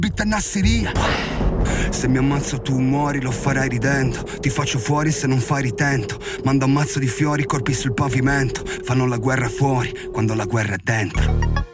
bitta nasseria. Se mi ammazzo tu muori, lo farai ridendo. Ti faccio fuori se non fai ritento. Mando un mazzo di fiori, corpi sul pavimento. Fanno la guerra fuori quando la guerra è dentro.